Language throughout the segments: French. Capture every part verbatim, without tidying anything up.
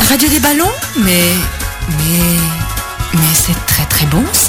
Radio des ballons? Mais... Mais... Mais c'est très très bon ça.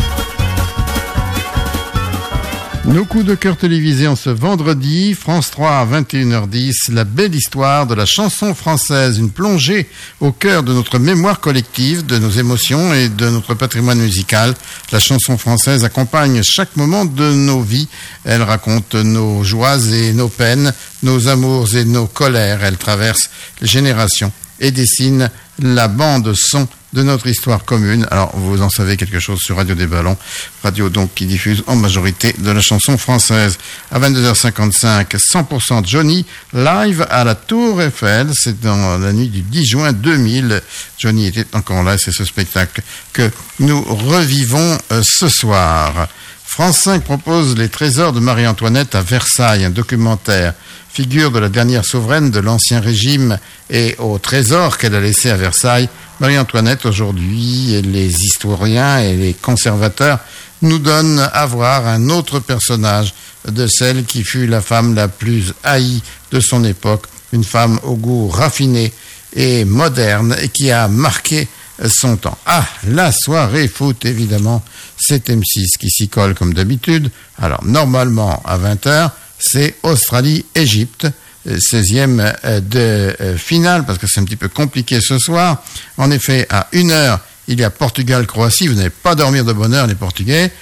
Nos coups de cœur télévisés en ce vendredi, France trois à vingt et une heures dix, la belle histoire de la chanson française, une plongée au cœur de notre mémoire collective, de nos émotions et de notre patrimoine musical. La chanson française accompagne chaque moment de nos vies. Elle raconte nos joies et nos peines, nos amours et nos colères. Elle traverse les générations et dessine la bande son de notre histoire commune. Alors, vous en savez quelque chose sur Radio des Ballons, radio donc qui diffuse en majorité de la chanson française. À vingt-deux heures cinquante-cinq, cent pour cent Johnny, live à la Tour Eiffel. C'est dans la nuit du dix juin deux mille. Johnny était encore là, c'est ce spectacle que nous revivons euh, ce soir. France cinq propose Les Trésors de Marie-Antoinette à Versailles, un documentaire, figure de la dernière souveraine de l'Ancien Régime et au trésor qu'elle a laissé à Versailles. Marie-Antoinette, aujourd'hui, les historiens et les conservateurs nous donnent à voir un autre personnage de celle qui fut la femme la plus haïe de son époque, une femme au goût raffiné et moderne et qui a marqué son temps. Ah, la soirée foot, évidemment, c'est M six qui s'y colle comme d'habitude. Alors, normalement, à vingt heures, c'est Australie-Égypte, seizième de finale, parce que c'est un petit peu compliqué ce soir. En effet, à une heure, il y a Portugal-Croatie. Vous n'allez pas dormir de bonne heure, les Portugais.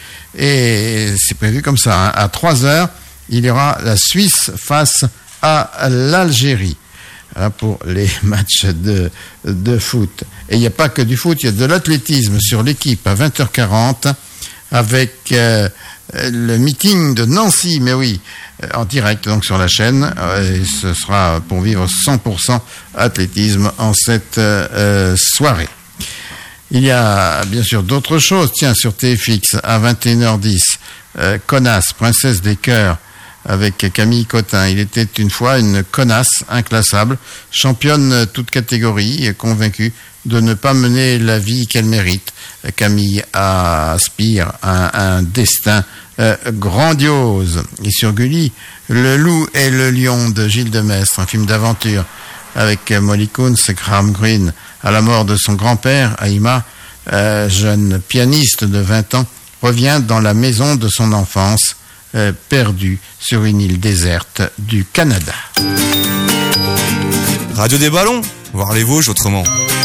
Et c'est prévu comme ça. Hein. À trois heures, il y aura la Suisse face à l'Algérie. Hein, pour les matchs de, de foot. Et il n'y a pas que du foot, il y a de l'athlétisme sur l'équipe à vingt heures quarante avec euh, le meeting de Nancy, mais oui, en direct donc sur la chaîne. Et ce sera pour vivre cent pour cent athlétisme en cette euh, soirée. Il y a bien sûr d'autres choses. Tiens, sur T F X à vingt et une heures dix, euh, Connasse, princesse des cœurs, avec Camille Cotin. Il était une fois une connasse inclassable, championne toute catégorie, convaincue de ne pas mener la vie qu'elle mérite. Camille aspire à un destin euh, grandiose. Et sur Gulli, Le Loup et le Lion de Gilles Demestre, un film d'aventure avec Molly Kunz et Graham Greene. À la mort de son grand-père, Aïma, euh, jeune pianiste de vingt ans, revient dans la maison de son enfance, Euh, perdu sur une île déserte du Canada. Radio des Ballons, voir les Vosges autrement.